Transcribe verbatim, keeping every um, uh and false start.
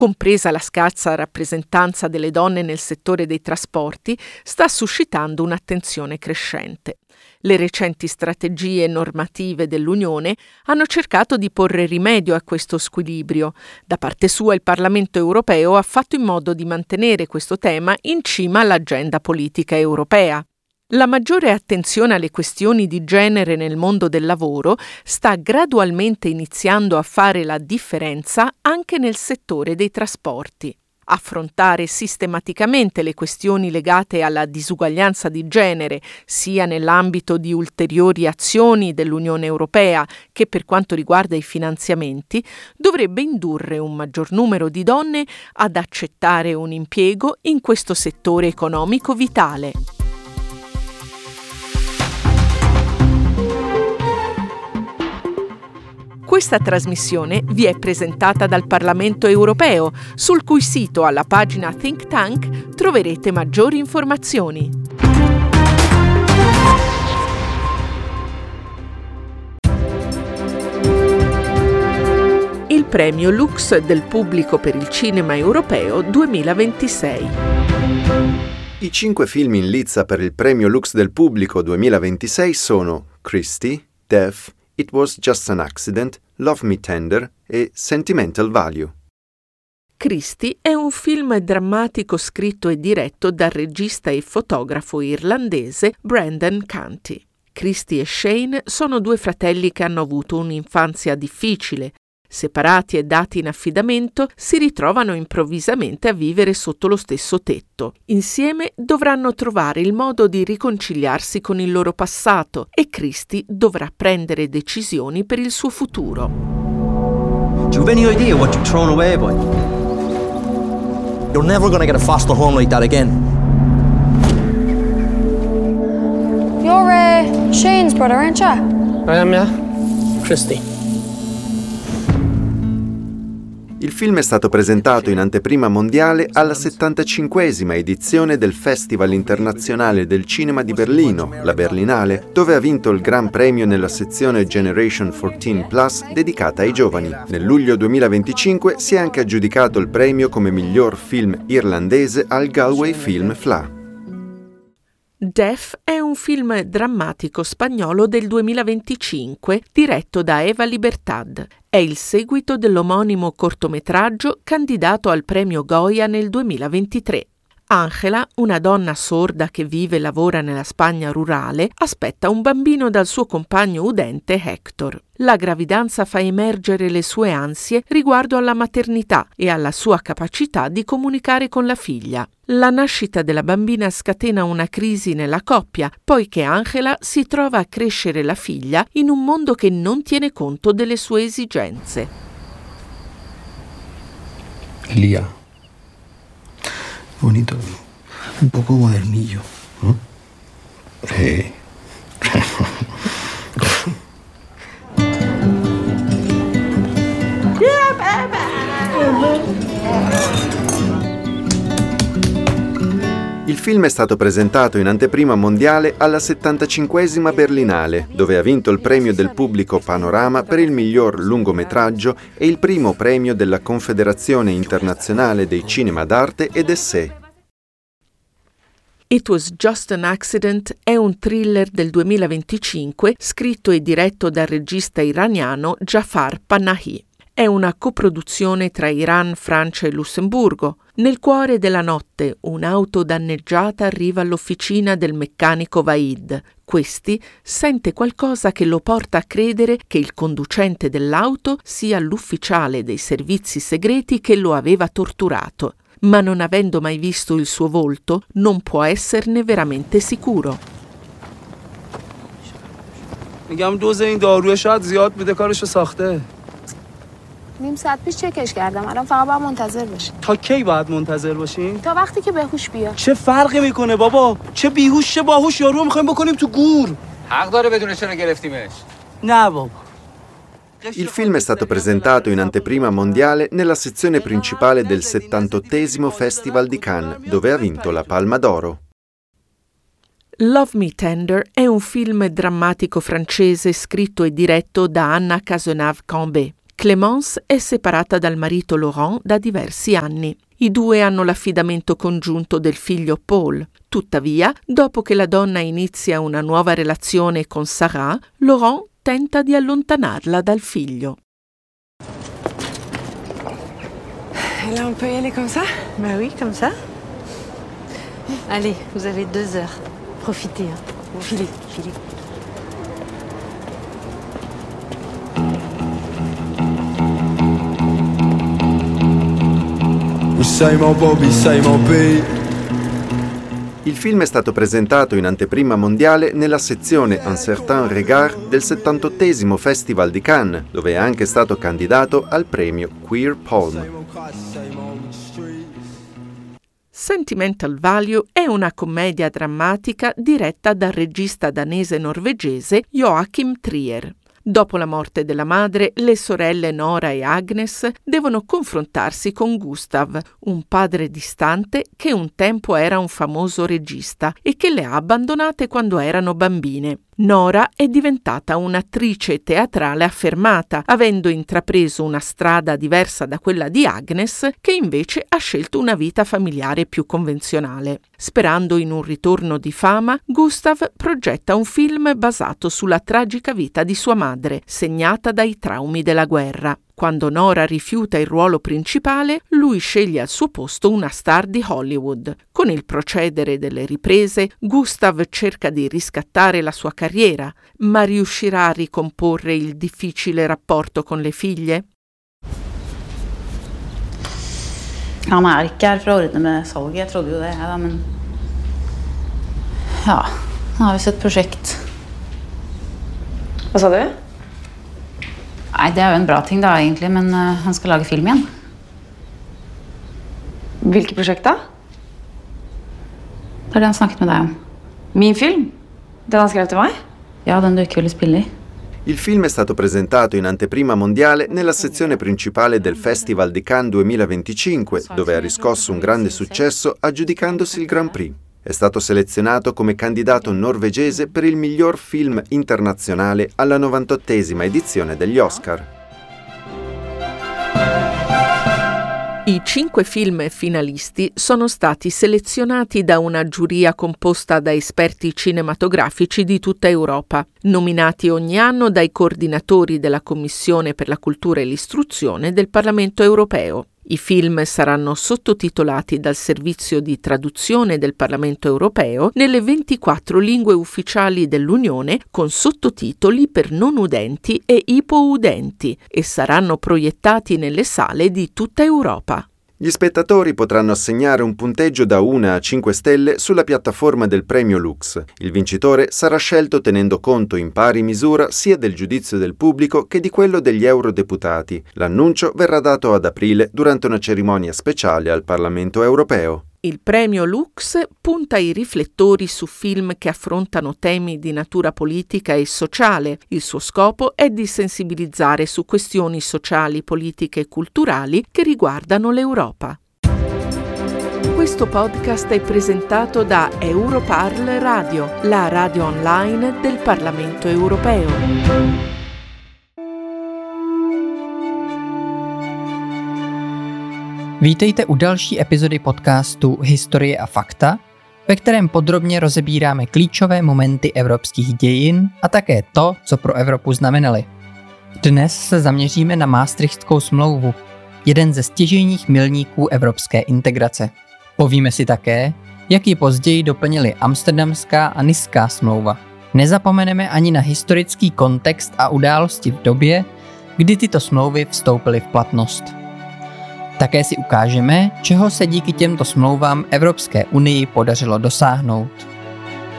compresa la scarsa rappresentanza delle donne nel settore dei trasporti, sta suscitando un'attenzione crescente. Le recenti strategie normative dell'Unione hanno cercato di porre rimedio a questo squilibrio. Da parte sua il Parlamento europeo ha fatto in modo di mantenere questo tema in cima all'agenda politica europea. La maggiore attenzione alle questioni di genere nel mondo del lavoro sta gradualmente iniziando a fare la differenza anche nel settore dei trasporti. Affrontare sistematicamente le questioni legate alla disuguaglianza di genere, sia nell'ambito di ulteriori azioni dell'Unione Europea che per quanto riguarda i finanziamenti, dovrebbe indurre un maggior numero di donne ad accettare un impiego in questo settore economico vitale. Questa trasmissione vi è presentata dal Parlamento europeo, sul cui sito alla pagina Think Tank troverete maggiori informazioni. Il premio Lux del pubblico per il cinema europeo duemilaventisei. I cinque film in lizza per il premio Lux del pubblico duemilaventisei sono Christie, Death, It Was Just an Accident, Love Me Tender e Sentimental Value. Christie è un film drammatico scritto e diretto dal regista e fotografo irlandese Brendan Canty. Christie e Shane sono due fratelli che hanno avuto un'infanzia difficile. Separati e dati in affidamento, si ritrovano improvvisamente a vivere sotto lo stesso tetto. Insieme dovranno trovare il modo di riconciliarsi con il loro passato e Christie dovrà prendere decisioni per il suo futuro. Do you have any idea what you've thrown away, boy? You're never gonna get a foster home like that again. You're uh, Shane's brother, aren't you? I am, yeah. Christie. Il film è stato presentato in anteprima mondiale alla settantacinquesima edizione del Festival Internazionale del Cinema di Berlino, la Berlinale, dove ha vinto il Gran Premio nella sezione Generation quattordici plus dedicata ai giovani. Nel luglio duemilaventicinque si è anche aggiudicato il premio come miglior film irlandese al Galway Film Fleadh. Death è un film drammatico spagnolo del duemilaventicinque diretto da Eva Libertad. È il seguito dell'omonimo cortometraggio candidato al premio Goya nel duemilaventitré. Ángela, una donna sorda che vive e lavora nella Spagna rurale, aspetta un bambino dal suo compagno udente Héctor. La gravidanza fa emergere le sue ansie riguardo alla maternità e alla sua capacità di comunicare con la figlia. La nascita della bambina scatena una crisi nella coppia, poiché Ángela si trova a crescere la figlia in un mondo che non tiene conto delle sue esigenze. Lía. Bonito, un poco modernillo. ¿No? Sí. Il film è stato presentato in anteprima mondiale alla settantacinquesima Berlinale, dove ha vinto il premio del pubblico Panorama per il miglior lungometraggio e il primo premio della Confederazione Internazionale dei Cinema d'Arte ed Essai. It Was Just an Accident è un thriller del duemilaventicinque scritto e diretto dal regista iraniano Jafar Panahi. È una coproduzione tra Iran, Francia e Lussemburgo. Nel cuore della notte, un'auto danneggiata arriva all'officina del meccanico Vaid. Questi sente qualcosa che lo porta a credere che il conducente dell'auto sia l'ufficiale dei servizi segreti che lo aveva torturato. Ma non avendo mai visto il suo volto, non può esserne veramente sicuro. میگم دوز این داروی شاید زیاد بوده کارشو ساخته. نیم ساعت پیش چکش کردم. الان فقط باید منتظر باشیم. تا کی باید منتظر باشیم؟ تا وقتی که بهوش بیاد. چه فرقی میکنه بابا؟ چه بیهوش چه باهوش یارو میخوایم بکنیم تو گور. حق داره بدون چرا گرفتیمش. نه بابا. Il film è stato presentato in anteprima mondiale nella sezione principale del settantottesimo Festival di Cannes, dove ha vinto la Palma d'Oro. Love Me Tender è un film drammatico francese scritto e diretto da Anna Cazenave-Cambé. Clémence è separata dal marito Laurent da diversi anni. I due hanno l'affidamento congiunto del figlio Paul. Tuttavia, dopo che la donna inizia una nuova relazione con Sarah, Laurent tenta di allontanarla dal figlio. Et là, on peut y aller comme ça? Bah oui, comme ça. Allez, vous avez deux heures. Profitez, hein. Filez, filez. Il film è stato presentato in anteprima mondiale nella sezione Un certain regard del settantottesimo Festival di Cannes, dove è anche stato candidato al premio Queer Palm. Sentimental Value è una commedia drammatica diretta dal regista danese-norvegese Joachim Trier. Dopo la morte della madre, le sorelle Nora e Agnes devono confrontarsi con Gustav, un padre distante che un tempo era un famoso regista e che le ha abbandonate quando erano bambine. Nora è diventata un'attrice teatrale affermata, avendo intrapreso una strada diversa da quella di Agnes, che invece ha scelto una vita familiare più convenzionale. Sperando in un ritorno di fama, Gustav progetta un film basato sulla tragica vita di sua madre, segnata dai traumi della guerra. Quando Nora rifiuta il ruolo principale, lui sceglie al suo posto una star di Hollywood. Con il procedere delle riprese, Gustav cerca di riscattare la sua carriera, ma riuscirà a ricomporre il difficile rapporto con le figlie? Han er ikke her for å ordne med salget, jeg trodde jo det, ja, men ja, nå har vi sett prosjekt. Hva sa du? Nei, det er jo en bra ting da, egentlig, men uh, han skal lage film igjen. Hvilket prosjekt da? Det er det han snakket med deg om. Min film? Den han skrev til meg? Ja, den du ikke ville spille i. Il film è stato presentato in anteprima mondiale nella sezione principale del Festival di Cannes duemilaventicinque, dove ha riscosso un grande successo aggiudicandosi il Grand Prix. È stato selezionato come candidato norvegese per il miglior film internazionale alla novantottesima edizione degli Oscar. I cinque film finalisti sono stati selezionati da una giuria composta da esperti cinematografici di tutta Europa, nominati ogni anno dai coordinatori della Commissione per la Cultura e l'Istruzione del Parlamento Europeo. I film saranno sottotitolati dal servizio di traduzione del Parlamento Europeo nelle ventiquattro lingue ufficiali dell'Unione, con sottotitoli per non udenti e ipoudenti, e saranno proiettati nelle sale di tutta Europa. Gli spettatori potranno assegnare un punteggio da una a cinque stelle sulla piattaforma del premio Lux. Il vincitore sarà scelto tenendo conto in pari misura sia del giudizio del pubblico che di quello degli eurodeputati. L'annuncio verrà dato ad aprile durante una cerimonia speciale al Parlamento Europeo. Il premio Lux punta i riflettori su film che affrontano temi di natura politica e sociale. Il suo scopo è di sensibilizzare su questioni sociali, politiche e culturali che riguardano l'Europa. Questo podcast è presentato da Europarl Radio, la radio online del Parlamento Europeo. Vítejte u další epizody podcastu Historie a fakta, ve kterém podrobně rozebíráme klíčové momenty evropských dějin a také to, co pro Evropu znamenaly. Dnes se zaměříme na Maastrichtskou smlouvu, jeden ze stěžejních milníků evropské integrace. Povíme si také, jak ji později doplnili Amsterdamská a Niská smlouva. Nezapomeneme ani na historický kontext a události v době, kdy tyto smlouvy vstoupily v platnost. Také si ukážeme, čeho se díky těmto smlouvám Evropské unii podařilo dosáhnout.